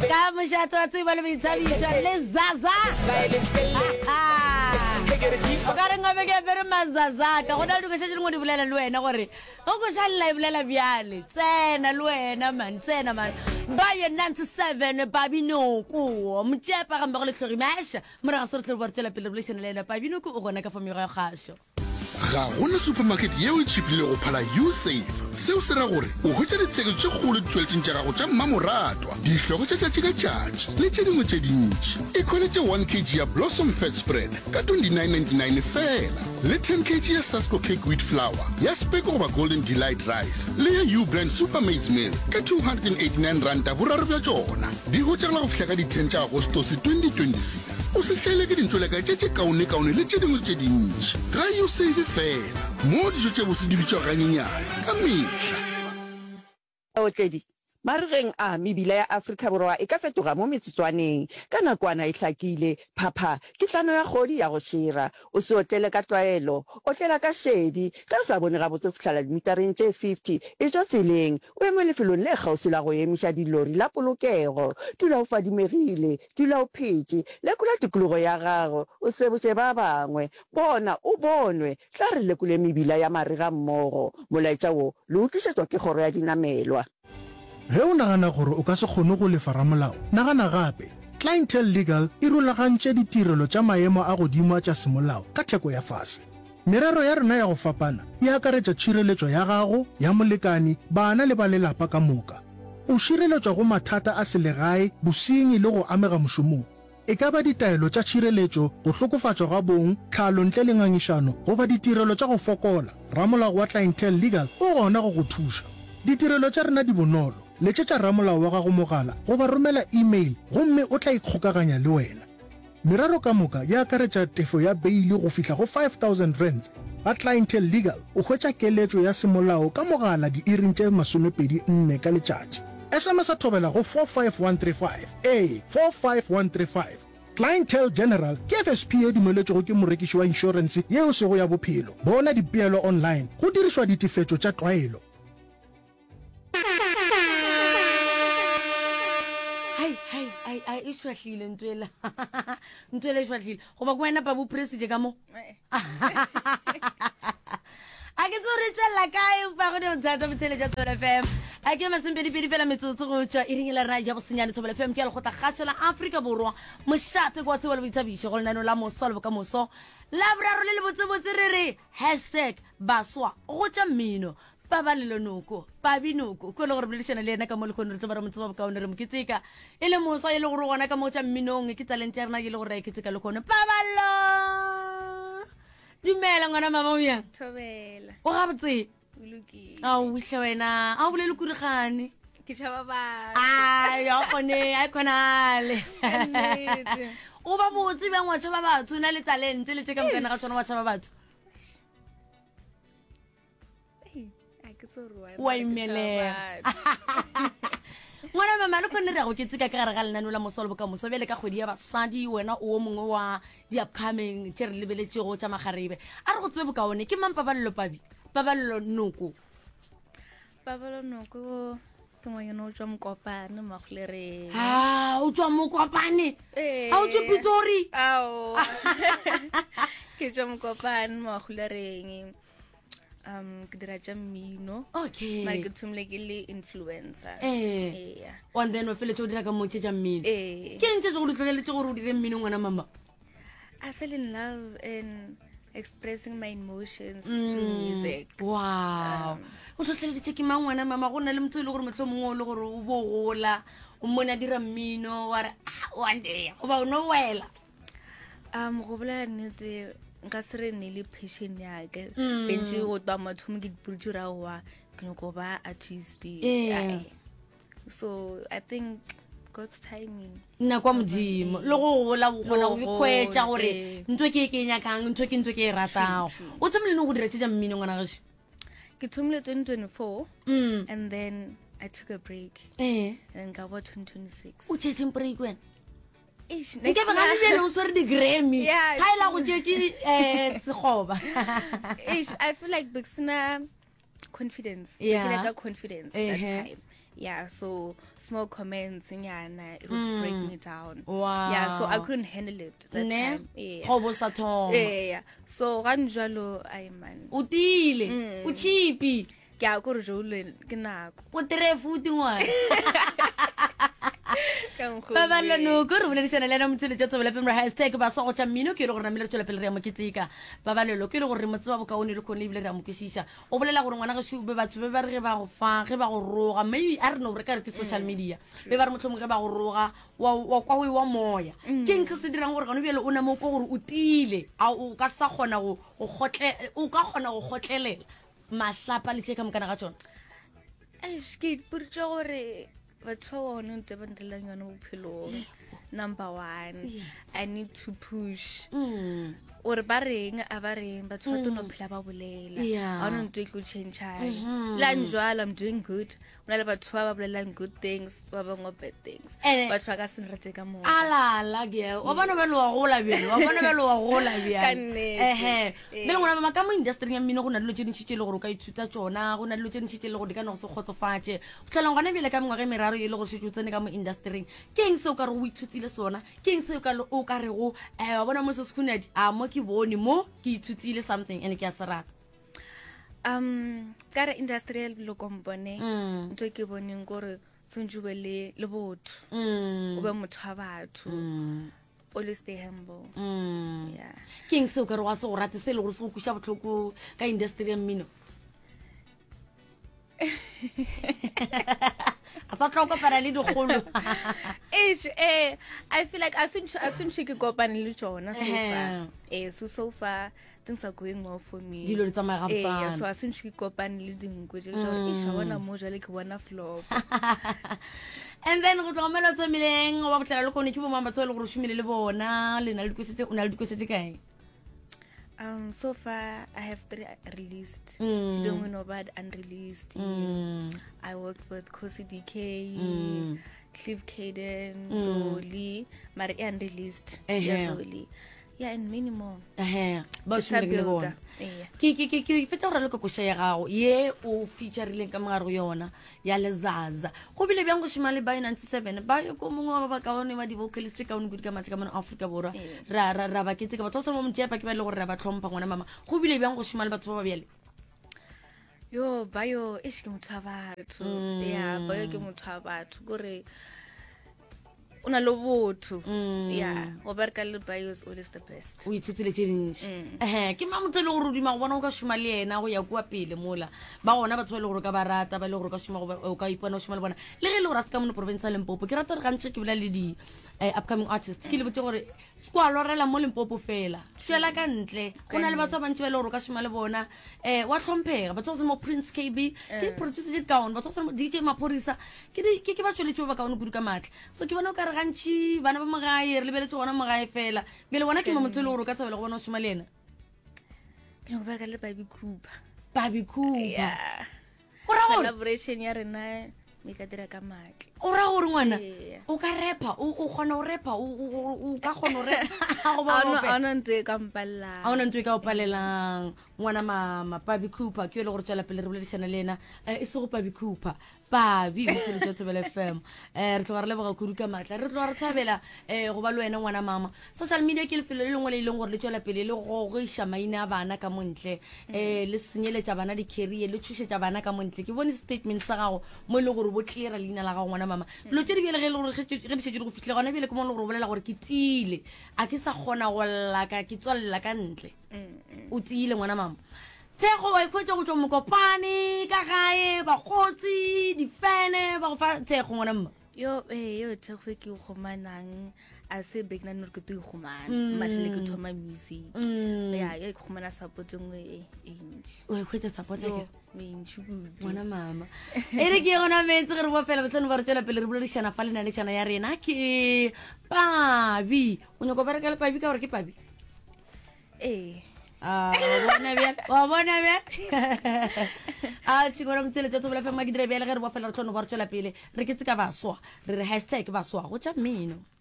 ka moshato wa tseba le boithabišo le Zaza o ka re ngabe ke bere mazaza ka go na le dikgwetša dingwe di bolela le wena gore go košalela e bolela bjale tsena le wena man tsena man ba ye 97 Babinoko motšepa gambe go le tlhogimaša moraga se re tlhore borutela pele relation le ena Babinoko o gona ka famego ya kgašo ga gona supermarket yeo e tšhipile go phala usafe seo se ra gore o hwetša ditsheko tše kgolo ditšweletšeng tša gago tša mmamoratwa dihloko tša tšatši ka tšatši le tše dingwe tše dintši e khweletše 1 kg ya blossom fat spread ka 29.99 fela le 10 kg ya Sasco cake wheat flour ya speko goba golden delight rice le ya U-brand super maize meal ka 289 ranta boraro bja tšona di hotšagela go fihla ka di-10 tša agostosi 2026 o se hlaele ke dintšweleka tše kaone le tše dingwe tše dintši ga usafe fela mo dijo tše bose di bitšwa ganyenyane ka mehla otledi marigeng a mebila ya Afrika Borwa e ka fetoga mo metsotswaneng ka nakwana e hlakile phapha ke tlano ya kgodi ya go shira o se otlele ka tlwaelo otlela ka shedi ka sa bone ga botse fihla dimetereng tše 50 e tswa tseleng o eme lefelong le kgauswi la go emiša dilori la polokego dula o fadimegile dula o phetše lekola tikologo ya gago o se botse ba bangwe bona o bonwe tla re lekole mebila ya mariga mmogo molaetša wo le utlwišetswa ke kgoro ya dinamelwa ge o nagana gore o ka se kgone go lefa ramolao nagana gape clientele legal e rulagantše ditirelo tša maemo a godimo a tša semolao ka theko ya fase merero ya rena ya go fapana e akaretša tšhireletšo ya gago ya molekani bana le ba lelapa ka moka o šireletšwa go mathata a selegae bosenyi le go amega mošomong e ka ba ditaelo tša tšhireletšo go hlokofatšwa ga bong tlhalo ntle le ngangišano goba ditirelo tša go fokola ramolao wa clientele legal o gona go go thuša ditirelo tša rena di bonolo letšetša ramolao wa gago mogala goba romela email gomme o tla ikgokaganya le wena meraro ka moka ya akaretša tefo ya beili go fihla go 5,000 rands ga clientele legal o hwetša keletšo ya semolao ka mogala di-iring tše 24 ka letšatši sms a thobela go 45135 45135 clientele general ke FSP e dumeletšego ke morekiši wa inšorense yeo sego ya bophelo bona dipeelo online go dirišwa ditefetšo tša tlwaelo ai e shwahlile ntwela ntwela e shwahlile goba ko wena pa bopresije ka mo a ke tsore tšwela kae pa go ne mtshatsa botshele tša Thobela FM a ke masempedipedi fela metsotso go tšwa e ringela rena ja bosenyane Thobela FM ke ya legotla kgatšhela Afrika Borwa mošate kwa tseba le boithabišo go lenano la moso le bokamoso la boraro le le botsebotse re re #baswa go tša mmino Babalelonoko Babinoko ko le gore boledišana le ena ka mo le kgone re tlo bara motseba bokaone re moketseka e le moswa e le gore gona ka mo tša mminong ke talente ya rena ke le gore ra iketseka le kgone Babalo dumela ngwana mama o yang Thobela o ga botse o lokile a o wihle wena a o bolele kurigane ke tšhaba ba ai a kgone a khonale o ba botse ba ngwa tšhaba batho na le talente le tše ka mokana ga tsona wa tšhaba batho wa imelela ngwana mama le khone re go ketseka ka gare ga lenano la mosolo boka moso bele ka kgwedi ya basadi wena o mongwe wa di upcoming tše re lebeletšego tša magarebe a re go tswe bokaone ke mang Babalelonoko ke ngwanyana o tswa Mokopane Magolere o tswa Mokopane a o tswe Pitori ke tswa Mokopane Magolereng ke dira tša mmino okay mare ke thomile ke le influencer and then o feletse o dira ka motse tša mmino ke eng tše go ditloleletse gore o dire mmino ngwana mama I fell in love in expressing my emotions through music wow o tlhotlheleditše ke mang ngwana mama go nna le motho e le gore motlho mongwe o le gore o bo gola o mmone a dira mmino wa re one day goba o no wela go bolela nnete nka se re ne le passion yake bentse go twa mathomo ke dipurutse raowa ke nyako ba artist so I think God's timing nna kwa modimo le go gola gona go ikhwetša gore ntwe ke ke nyakang ntwe ke e ratago o thomile go dira tša mmino ngwana gašo ke thomile 2024 and then I took a break and ka bo 2026 o tšetšeng break wena nke ba ga le o swere di-Grammy thaela go tšetše sekgoba I feel like Bixina confidence like a confidence that time Yeah, so small comments, nyana, it would break me down. Wow. Yeah, so I couldn't handle it that time. Yeah. Go bo sa thoma. Yeah. So ganjalo I man. O tile, o cheapy. Ke a go re jole ke nako. O trefu ngwana. Ka nkgo. Ba bala no go re bona disana le na motsele tsa tsebele fm hashtag ba so go tsa mmino ke le gore na mele tswela pele re mo ketika ba balelo ke le gore motse ba bokaone le khone ibile re mo keshisha o bolela gore ngwana ga shube batho be ba re ba go fa ge ba go roga maybe a re no re ka re ke social media be ba re motlhomo ge ba go roga wa kwa ho wa moya ke ntse se dirang gore gano bele o na mo go gore o tile a o ka sa gona go gotle o ka gona go gotlelela mahlapa le tsheka mkana ga tsona ke putse gore batho wa ona ntse ba ntelang yona bophelo. Number 1, I need to push. Or ba reng a ba reng batho ba tlo phela ba bolela I don't do good change la njwala I'm doing good una le batho ba bolelang good things ba bangwe bad things batho ba ka se nrate ka mo ala ge wa bona ba lo wa gola bjelo wa bona ba lo wa gola bjalo bele ngwana mama ka mo industry ya mmino go na dilo tse dintsi tse le gore ka ithuta tsona go na dilo tse dintsi tse le gore di ka no se khotsofatse go tla ngwana bele ka mengwa ge meraro e le gore se tsene ka mo industry ke eng se o ka re o ithutile sona ke eng se o ka re go wa bona mo se skhunedi a mo ke bone mo ke ithutile something and ke a se rata ka re industrial lo kompone ntwe ke boneng gore tsonjube le botho o be motho wa batho always stay humble yeah ke eng se o ka re wa se go rate se le gore se go kusha botlhoko ka industry ya mmino sa tloko para le digolo I feel like as soon she could go up and look on so far things are going well for me dilo di tsamaya ga botsana so as soon she could go up and le dingwe je isha wana mo jale ke wana flop and then go tlhokomela tsomeleng wa go tlela le kone ke bo mama tso le gore shumile le bona le na le dikosetse o na le dikosetse kae so far I have 3 released. You don't know about unreleased. I worked with Kosi DK, Cliff Caden, Zoli, Mari unreleased. Zoli. Yeah, and many more. Ba shumile le bona. Ke feta gore le go shaya gago ye o featureileng ka mongaro yona ya lezaza go bile bjang go shimale ba 97 ba go mongwe ba ka one ba di vocalist ka one good ka matla ka mo Africa borwa ra ba ke tseka batho sa mo mtsepa ke ba le gore ra ba tlhompha ngwana mama go bile bjang go shimale batho ba ba bjale yo bayo e ke motho wa batho ya bayo ke motho wa batho gore una lo botho yeah o berka le bayo is always the best o ithutile tse dintsi ke mamotse le gore di ma bona o ka shuma le yena go ya kwa pele mola ba gona batho ba le gore ka barata ba le gore ka shuma o ka ipona o shuma le bona le ge le gore a se ka mo province ya Limpopo ke rata re gantse ke bela le di upcoming artists ke le botse gore kwa lorela mo Limpopo fela tsela ka ntle go na le batho ba bantsi ba le gore ka shuma le bona wa tlhomphega batho go mo Prince KB ke producer je kaone batho go DJ Maphorisa ke ba tsweletse ba kaone go ka matla so ke bona o ka re gantsi bana ba magae re lebeletse gona magae fela bele bona ke mamotse le gore ka tsabela go bona o shuma le ena ke go bereka le Baby Cooper yeah collaboration ya rena me ka dira ka matla o ra gore ngwana o ka repa o gona o repa o ka gona o repa go ba ona ntwe ka mpalla ona ntwe ka o palelang ngwana mama Baby Cooper ke le gore tsela pele re boledisana le ena e se go Baby Cooper Baby o tsele tsebele FM re tlo re leboga kudu ka matla re tlo re tshabela go ba le wena ngwana mama social media ke le fele le lengwe le leng gore le tsela pele le go isha maina a bana ka montle le senyeletsa bana di career le tshusetsa bana ka montle ke bone statement sa gago mo le gore bo clear leina la gago ngwana mama lo tse di bele ge le gore ge di se go fitlhe gona bele ke mo le gore bolela gore ke tile a ke sa gona go llaka ke tswalla ka ntle o tile ngwana mama Tsego wa ikhwetsa go tswa mokopane ka gae ba khotsi di fene ba go fa tsego ngwana mma yo tsego ke go manang a se big na no ke tu go mana matle ke thoma music ya go mana support ngwe o ikhwetsa support ke ngwana mama ere ke gona metse re bo fela botlano ba re tsela pele re boledišana fa le na le tšana ya rena ke Baby o nyako bereka le Baby ka gore ke Baby wa bona bja a tshingwana motsele tsa tsebela fema ke dire bjale ge re bo fela re tlono ba re tswela pele re ke tse ka baswa re re hashtag baswa go tša mmino